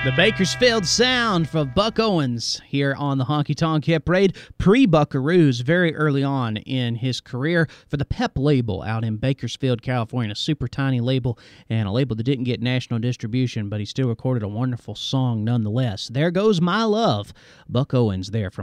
The Bakersfield sound for Buck Owens here on the Honky Tonk Hit Parade. Pre-Buckaroos, very early on in his career for the Pep label out in Bakersfield, California. A super tiny label and a label that didn't get national distribution, but he still recorded a wonderful song nonetheless. There Goes My Love. Buck Owens there from